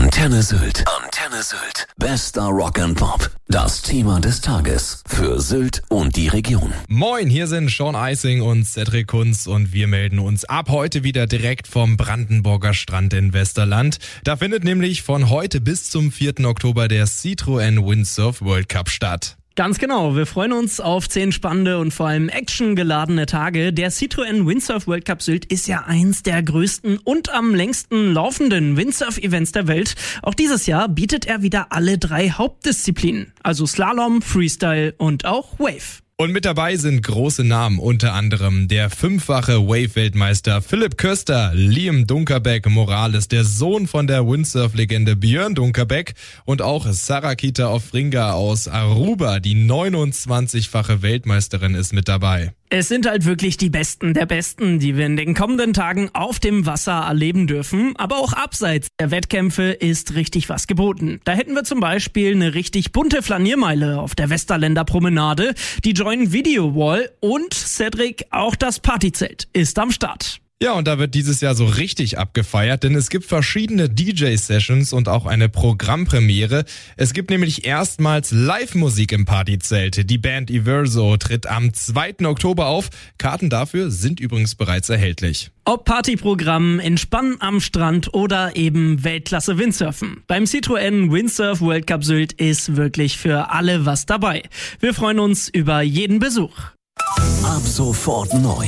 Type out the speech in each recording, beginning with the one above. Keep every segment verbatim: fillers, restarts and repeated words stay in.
Antenne Sylt. Antenne Sylt. Bester Rock and Pop. Das Thema des Tages für Sylt und die Region. Moin, hier sind Sean Eising und Cedric Kunz und wir melden uns ab heute wieder direkt vom Brandenburger Strand in Westerland. Da findet nämlich von heute bis zum vierten Oktober der Citroën Windsurf World Cup statt. Ganz genau, wir freuen uns auf zehn spannende und vor allem actiongeladene Tage. Der Citroën Windsurf World Cup Sylt ist ja eins der größten und am längsten laufenden Windsurf-Events der Welt. Auch dieses Jahr bietet er wieder alle drei Hauptdisziplinen, also Slalom, Freestyle und auch Wave. Und mit dabei sind große Namen, unter anderem der fünffache Wave-Weltmeister Philipp Köster, Liam Dunkerbeck Morales, der Sohn von der Windsurf-Legende Björn Dunkerbeck und auch Sarakita Ofringa aus Aruba, die neunundzwanzigfache Weltmeisterin, ist mit dabei. Es sind halt wirklich die Besten der Besten, die wir in den kommenden Tagen auf dem Wasser erleben dürfen. Aber auch abseits der Wettkämpfe ist richtig was geboten. Da hätten wir zum Beispiel eine richtig bunte Flaniermeile auf der Westerländer Promenade, die Join Video Wall und Cedric, auch das Partyzelt ist am Start. Ja, und da wird dieses Jahr so richtig abgefeiert, denn es gibt verschiedene D J-Sessions und auch eine Programmpremiere. Es gibt nämlich erstmals Live-Musik im Partyzelt. Die Band Everso tritt am zweiten Oktober auf. Karten dafür sind übrigens bereits erhältlich. Ob Partyprogramm, Entspannen am Strand oder eben Weltklasse Windsurfen. Beim Citroën Windsurf World Cup Sylt ist wirklich für alle was dabei. Wir freuen uns über jeden Besuch. Ab sofort neu.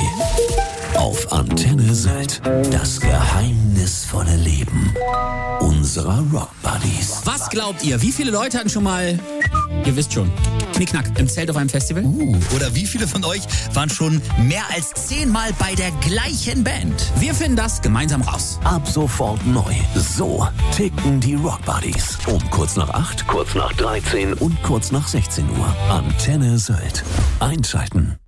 Auf Antenne Sylt. Das geheimnisvolle Leben unserer Rock Buddies. Was glaubt ihr? Wie viele Leute hatten schon mal, ihr wisst schon, Knickknack im Zelt auf einem Festival? Uh, oder wie viele von euch waren schon mehr als zehnmal bei der gleichen Band? Wir finden das gemeinsam raus. Ab sofort neu. So ticken die Rock Buddies. Um kurz nach acht, kurz nach dreizehn und kurz nach sechzehn Uhr. Antenne Sylt. Einschalten.